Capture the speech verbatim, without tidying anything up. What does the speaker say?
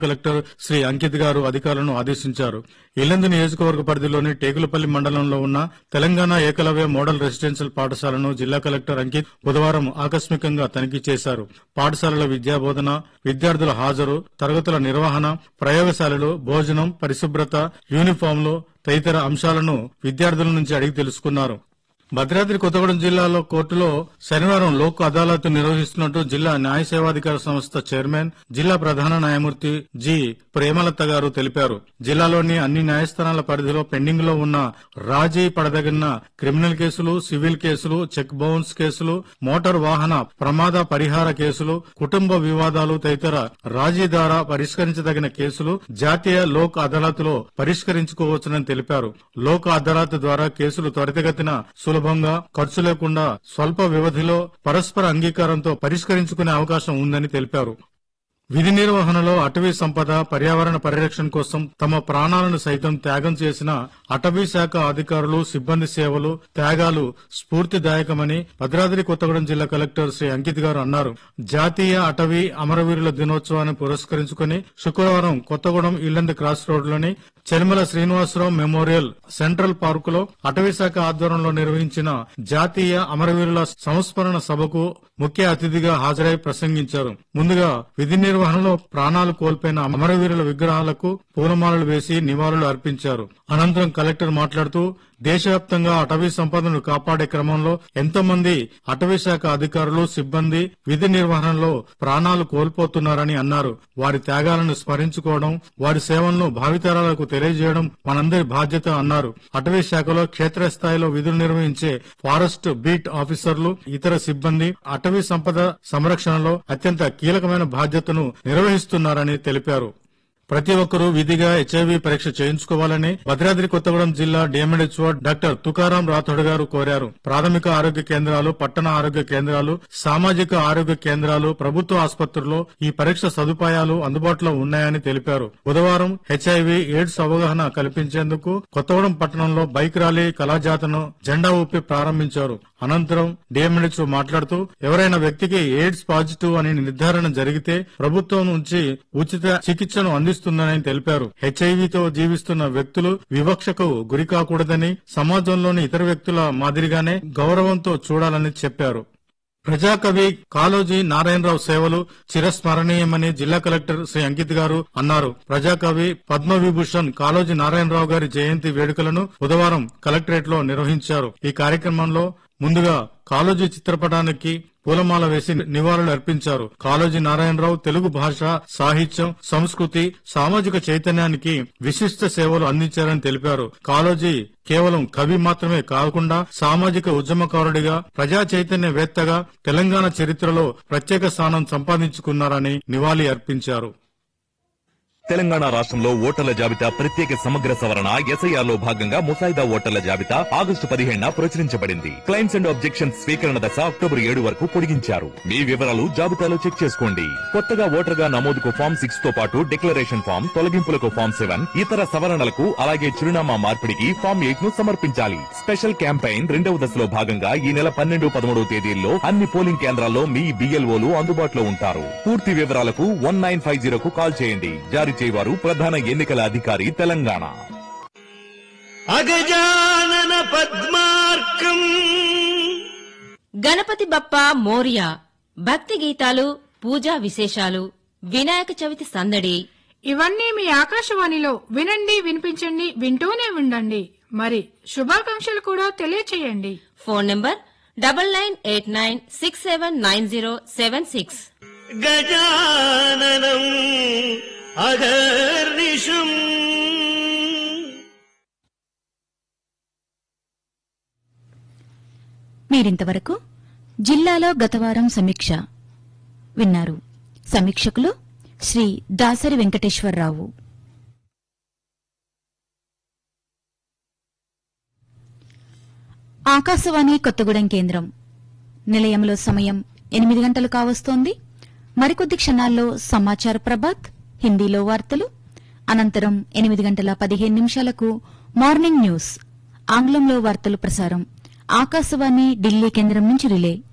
Collector Shri Ankit గారు అధికారులను ఆదేశించారు. ఇల్లందు నియోజకవర్గ పరిధిలోని టేకులపల్లి మండలంలో ఉన్న తెలంగాణ ఏకలవ్య మోడల్ రెసిడెన్షియల్ పాఠశాలను జిల్లా కలెక్టర్ అంకిత్ బుధవారం ఆకస్మికంగా తనిఖీ చేశారు. పాఠశాలల విద్యాబోధన, విద్యార్థుల హాజరు, తరగతుల నిర్వహణ, ప్రయోగశాలలు, భోజనం, పరిశుభ్రత, యూనిఫాంలు తదితర అంశాలను విద్యార్థుల నుంచి అడిగి తెలుసుకున్నారు. భద్రాద్రి కొత్తగూడెం జిల్లాలో కోర్టులో శనివారం లోక్ అదాలత్ నిర్వహిస్తున్నట్టు జిల్లా న్యాయ సేవాధికార సంస్థ చైర్మన్, జిల్లా ప్రధాన న్యాయమూర్తి జి ప్రేమలత గారు తెలిపారు. జిల్లాలోని అన్ని న్యాయస్థానాల పరిధిలో పెండింగ్ లో ఉన్న రాజీ పడదగిన క్రిమినల్ కేసులు, సివిల్ కేసులు, చెక్ బౌన్స్ కేసులు, మోటార్ వాహన ప్రమాద పరిహార కేసులు, కుటుంబ వివాదాలు తదితర రాజీ ద్వారా పరిష్కరించదగిన కేసులు జాతీయ లోక్ అదాలత్ లో పరిష్కరించుకోవచ్చునని తెలిపారు. లోక్ అదాలత్ ద్వారా కేసులు త్వరితగతిన సులభంగా, ఖర్చు లేకుండా, స్వల్ప వ్యవధిలో పరస్పర అంగీకారంతో పరిష్కరించుకునే అవకాశం ఉందని తెలిపారు. విధి నిర్వహణలో అటవీ సంపద, పర్యావరణ పరిరక్షణ కోసం తమ ప్రాణాలను సైతం త్యాగం చేసిన అటవీ శాఖ అధికారులు, సిబ్బంది సేవలు, త్యాగాలు స్ఫూర్తిదాయకమని భద్రాద్రి కొత్తగూడెం జిల్లా కలెక్టర్ శ్రీ అంకిత్ గారు అన్నారు. జాతీయ అటవీ అమరవీరుల దినోత్సవాన్ని పురస్కరించుకుని శుక్రవారం కొత్తగూడెం ఇల్లందు క్రాస్ రోడ్లోని చెల్మల శ్రీనివాసరావు మెమోరియల్ సెంట్రల్ పార్కులో అటవీ శాఖ ఆధ్వర్యంలో నిర్వహించిన జాతీయ అమరవీరుల సంస్మరణ సభకు ముఖ్య అతిథిగా హాజరై ప్రసంగించారు. ముందుగా విధి నిర్వహణలో ప్రాణాలు కోల్పోయిన అమరవీరుల విగ్రహాలకు పూలమాలలు వేసి నివాళులు అర్పించారు. అనంతరం కలెక్టర్ మాట్లాడుతూ దేశవ్యాప్తంగా అటవీ సంపదను కాపాడే క్రమంలో ఎంతో మంది అటవీ శాఖ అధికారులు, సిబ్బంది విధి నిర్వహణలో ప్రాణాలు కోల్పోతున్నారని అన్నారు. వారి త్యాగాలను స్మరించుకోవడం, వారి సేవలను భావితరాలకు తెలియజేయడం మనందరి బాధ్యత అన్నారు. అటవీ శాఖలో క్షేత్రస్థాయిలో విధులు నిర్వహించే ఫారెస్ట్ బీట్ ఆఫీసర్లు, ఇతర సిబ్బంది అటవీ సంపద సంరక్షణలో అత్యంత కీలకమైన బాధ్యతను నిర్వహిస్తున్నారని తెలిపారు. ప్రతి ఒక్కరూ విధిగా హెచ్ఐవి పరీక్ష చేయించుకోవాలని భద్రాద్రి కొత్తగూడెం జిల్లా డిఎంహెచ్ఓ డాక్టర్ తుకారాం రాథోడ్ గారు కోరారు. ప్రాథమిక ఆరోగ్య కేంద్రాలు, పట్టణ ఆరోగ్య కేంద్రాలు, సామాజిక ఆరోగ్య కేంద్రాలు, ప్రభుత్వ ఆసుపత్రుల్లో ఈ పరీక్ష సదుపాయాలు అందుబాటులో ఉన్నాయని తెలిపారు. బుధవారం హెచ్ఐవి ఎయిడ్స్ అవగాహన కల్పించేందుకు కొత్తగూడెం పట్టణంలో బైక్ ర్యాలీ, కళాజాతను జెండా ఊపి ప్రారంభించారు. అనంతరం డిఎంహెచ్ఓ మాట్లాడుతూ ఎవరైనా వ్యక్తికి ఎయిడ్స్ పాజిటివ్ అని నిర్ధారణ జరిగితే ప్రభుత్వం నుంచి ఉచిత చికిత్సను అందిస్తుందని తెలిపారు. హెచ్ఐవితో జీవిస్తున్న వ్యక్తులు వివక్షకు గురికాకూడదని, సమాజంలోని ఇతర వ్యక్తుల మాదిరిగానే గౌరవంతో చూడాలని చెప్పారు. ప్రజాకవి కాళోజీ నారాయణరావు సేవలు చిరస్మరణీయమని జిల్లా కలెక్టర్ శ్రీ అంకిత్ గారు అన్నారు. ప్రజాకవి పద్మవిభూషణ్ కాళోజీ నారాయణరావు గారి జయంతి వేడుకలను బుధవారం కలెక్టరేట్ లో నిర్వహించారు. ఈ కార్యక్రమంలో ముందుగా కాళోజీ చిత్రపటానికి పూలమాల వేసి నివాళులు అర్పించారు. కాళోజీ నారాయణరావు తెలుగు భాష, సాహిత్యం, సంస్కృతి, సామాజిక చైతన్యానికి విశిష్ట సేవలు అందించారని తెలిపారు. కాళోజీ కేవలం కవి మాత్రమే కాకుండా సామాజిక ఉద్యమకారుడిగా, ప్రజా చైతన్యవేత్తగా తెలంగాణ చరిత్రలో ప్రత్యేక స్థానం సంపాదించుకున్నారని నివాళి అర్పించారు. తెలంగాణ రాష్ట్రంలో ఓటర్ల జాబితా ప్రత్యేక సమగ్ర సవరణ ఎస్ఐఆర్లో భాగంగా ముసాయిదా ఓటర్ల జాబితా ఆగస్టు పదిహేడున ప్రచురించబడింది. క్లైమ్స్ అండ్ ఆబ్జెక్షన్స్ స్వీకరణ దశ అక్టోబర్ ఏడు వరకు పొడిగించారు. మీ వివరాలు జాబితాలో చెక్ చేసుకోండి. కొత్తగా ఓటర్గా నమోదుకు ఫామ్ సిక్స్ తో పాటు డిక్లరేషన్ ఫామ్, తొలగింపులకు ఫామ్ సెవెన్, ఇతర సవరణలకు అలాగే చిరునామా మార్పిడికి ఫామ్ ఎయిట్ ను సమర్పించాలి. స్పెషల్ క్యాంపెయిన్ రెండవ దశలో భాగంగా ఈ నెల పన్నెండు, పదమూడవ తేదీల్లో అన్ని పోలింగ్ కేంద్రాల్లో మీ బిఎల్ఓలు అందుబాటులో ఉంటారు. పూర్తి వివరాలకు వన్ నైన్ ఫైవ్ జీరోకు కాల్ చేయండి. జారీ చేయవారు ప్రధాన ఎన్నికల అధికారి తెలంగాణ. అగజానన పద్మార్కం గణపతి బప్పా మోరియా, భక్తి గీతాలు, పూజా విశేషాలు, వినాయక చవితి సందడి, ఇవన్నీ మీ ఆకాశవాణిలో వినండి, వినిపించండి, వింటూనే ఉండండి. మరి శుభాకాంక్షలు కూడా తెలియచేయండి. Phone number double nine eight nine six seven nine zero seven six. గజాననం అగర్నిశం. మీరింతవరకు జిల్లాలో గతవారం సమీక్ష విన్నారు. సమీక్షకులు శ్రీ దాసరి వెంకటేశ్వరరావు. ఆకాశవాణి కొత్తగూడెం కేంద్రం నిలయంలో సమయం ఎనిమిది గంటలు కావస్తోంది. మరికొద్ది క్షణాల్లో సమాచార ప్రభాత్, హిందీలో వార్తలు, అనంతరం ఎనిమిది గంటల పదిహేను నిమిషాలకు మార్నింగ్ న్యూస్, ఆంగ్లంలో వార్తలు ప్రసారం ఆకాశవాణి ఢిల్లీ కేంద్రం నుంచి రిలే.